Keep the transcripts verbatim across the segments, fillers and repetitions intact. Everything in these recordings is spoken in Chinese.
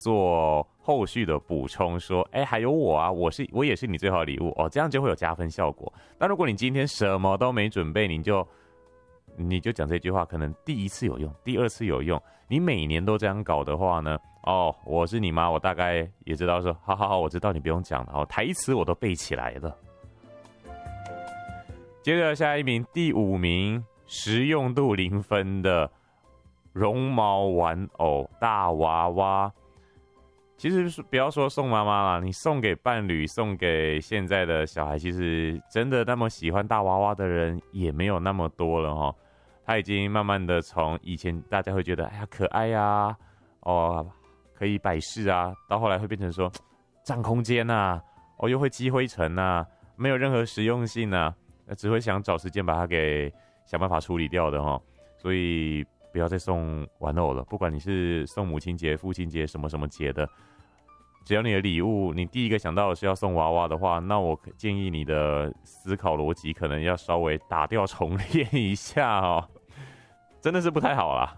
做后续的补充，说，哎，还有我啊，我是我也是你最好的礼物哦，这样就会有加分效果。但如果你今天什么都没准备，你就你就讲这句话，可能第一次有用，第二次有用，你每年都这样搞的话呢，哦，我是你妈，我大概也知道说，好好好，我知道你不用讲了，哦，台词我都背起来了。接着下一名，第五名，实用度零分的绒毛玩偶大娃娃。其实不要说送妈妈啦，你送给伴侣，送给现在的小孩，其实真的那么喜欢大娃娃的人也没有那么多了齁。他已经慢慢的从以前大家会觉得哎呀可爱呀、啊，哦可以摆饰啊，到后来会变成说占空间啊，哦又会积灰尘啊，没有任何实用性啊，只会想找时间把它给想办法处理掉的齁。所以不要再送玩偶了，不管你是送母亲节、父亲节什么什么节的。只要你的礼物，你第一个想到的是要送娃娃的话，那我建议你的思考逻辑可能要稍微打掉重练一下哦，真的是不太好啦。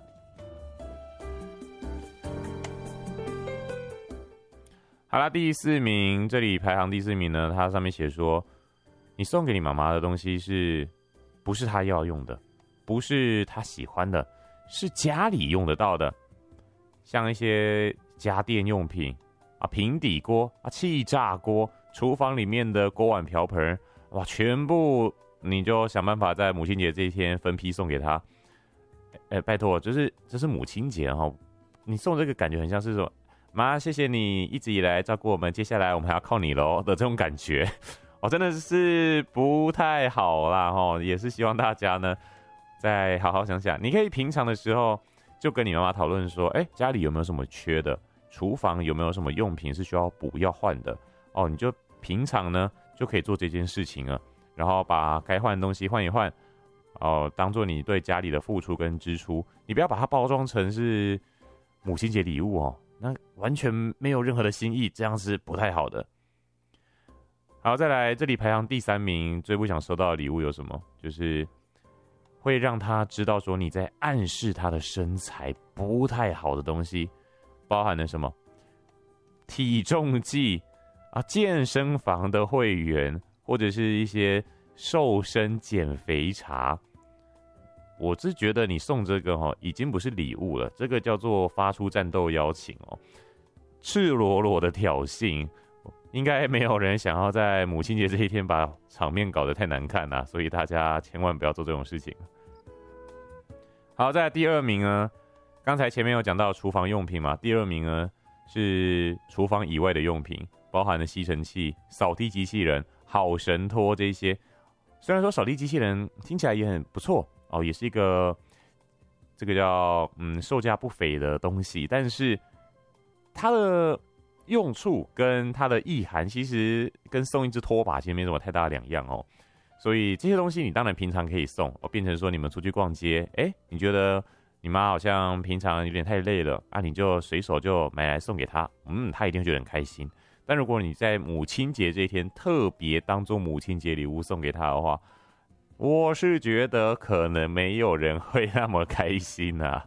好啦，第四名，这里排行第四名呢，它上面写说，你送给你妈妈的东西是不是她要用的，不是她喜欢的，是家里用得到的，像一些家电用品。啊，平底锅啊，气炸锅，厨房里面的锅碗瓢盆，哇，全部你就想办法在母亲节这一天分批送给他。哎，拜托，就是这是母亲节哈，你送这个感觉很像是说，妈，谢谢你一直以来照顾我们，接下来我们还要靠你喽的这种感觉，哦，真的是不太好啦哈，也是希望大家呢再好好想想，你可以平常的时候就跟你妈妈讨论说，哎，家里有没有什么缺的？厨房有没有什么用品是需要补要换的哦？你就平常呢就可以做这件事情了，然后把该换的东西换一换哦，当做你对家里的付出跟支出。你不要把它包装成是母亲节礼物哦，那完全没有任何的心意，这样是不太好的。好，再来这里排行第三名，最不想收到的礼物有什么？就是会让他知道说你在暗示他的身材不太好的东西。包含了什么？体重计啊，健身房的会员，或者是一些瘦身减肥茶。我是觉得你送这个哦，已经不是礼物了，这个叫做发出战斗邀请哦，赤裸裸的挑衅。应该没有人想要在母亲节这一天把场面搞得太难看啊，所以大家千万不要做这种事情。好，在第二名呢？刚才前面有讲到厨房用品嘛，第二名呢是厨房以外的用品，包含了吸尘器、扫地机器人、好神拖这些。虽然说扫地机器人听起来也很不错哦，也是一个这个叫嗯售价不菲的东西，但是它的用处跟它的意涵其实跟送一只拖把其实没什么太大的两样哦。所以这些东西你当然平常可以送哦，变成说你们出去逛街，哎，你觉得你妈好像平常有点太累了啊，你就随手就买来送给她，嗯，她一定会觉得很开心。但如果你在母亲节这一天特别当做母亲节礼物送给她的话，我是觉得可能没有人会那么开心啊。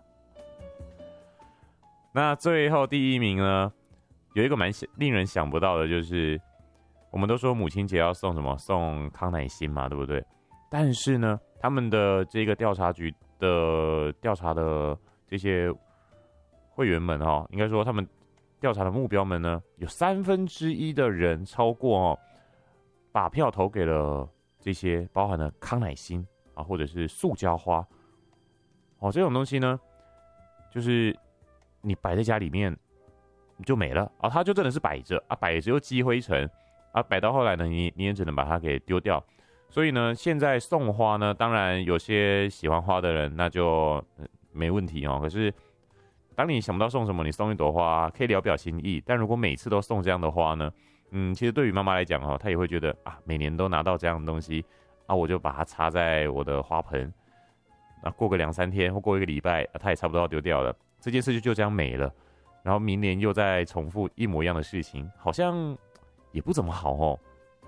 那最后第一名呢，有一个蛮令人想不到的，就是我们都说母亲节要送什么？送康乃馨嘛，对不对？但是呢，他们的这个调查局的调查的这些会员们哦，应该说他们调查的目标们呢，有三分之一的人超过哦，把票投给了这些包含了康乃馨啊，或者是塑胶花哦，这种东西呢，就是你摆在家里面就没了啊，它就真的是摆着啊，摆着又积灰尘啊，摆到后来呢，你你也只能把它给丢掉。所以呢，现在送花呢，当然有些喜欢花的人那就没问题哦。可是当你想不到送什么，你送一朵花可以聊表心意。但如果每次都送这样的花呢，嗯，其实对于妈妈来讲哦，她也会觉得啊，每年都拿到这样的东西啊，我就把它插在我的花盆，啊，过个两三天或过一个礼拜，啊，它也差不多要丢掉了，这件事就就这样没了。然后明年又再重复一模一样的事情，好像也不怎么好哦。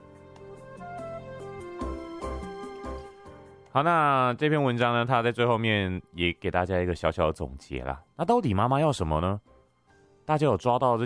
好，那这篇文章呢，它在最后面也给大家一个小小的总结啦。那到底妈妈要什么呢？大家有抓到这